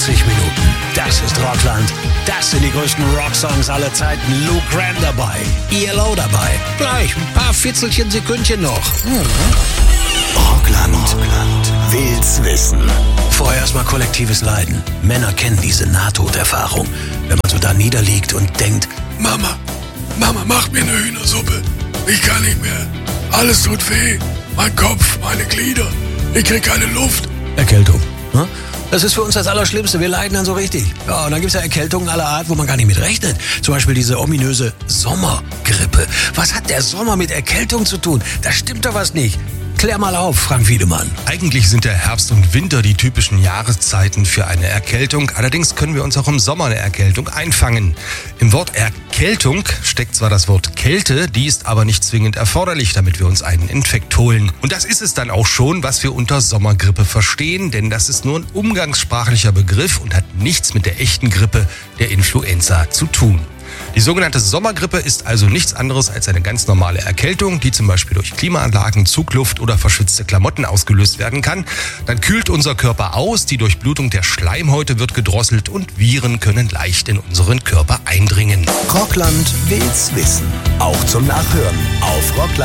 90 Minuten. Das ist Rockland. Das sind die größten Rocksongs aller Zeiten. Lou Gramm dabei. ELO dabei. Gleich ein paar Fitzelchen Sekündchen noch. Rockland. Will's wissen. Vorher erstmal kollektives Leiden. Männer kennen diese Nahtoderfahrung. Wenn man so da niederliegt und denkt, Mama, mach mir eine Hühnersuppe. Ich kann nicht mehr. Alles tut weh. Mein Kopf, meine Glieder. Ich krieg keine Luft. Erkältung. Ne? Das ist für uns das Allerschlimmste. Wir leiden dann so richtig. Ja, und dann gibt's ja Erkältungen aller Art, wo man gar nicht mit rechnet. Zum Beispiel diese ominöse Sommergrippe. Was hat der Sommer mit Erkältung zu tun? Da stimmt doch was nicht. Klär mal auf, Frank Wiedemann. Eigentlich sind der Herbst und Winter die typischen Jahreszeiten für eine Erkältung. Allerdings können wir uns auch im Sommer eine Erkältung einfangen. Im Wort Erkältung steckt zwar das Wort Kälte, die ist aber nicht zwingend erforderlich, damit wir uns einen Infekt holen. Und das ist es dann auch schon, was wir unter Sommergrippe verstehen, denn das ist nur ein umgangssprachlicher Begriff und hat nichts mit der echten Grippe, der Influenza, zu tun. Die sogenannte Sommergrippe ist also nichts anderes als eine ganz normale Erkältung, die zum Beispiel durch Klimaanlagen, Zugluft oder verschwitzte Klamotten ausgelöst werden kann. Dann kühlt unser Körper aus, die Durchblutung der Schleimhäute wird gedrosselt und Viren können leicht in unseren Körper eindringen. Rockland will's wissen. Auch zum Nachhören auf Rockland.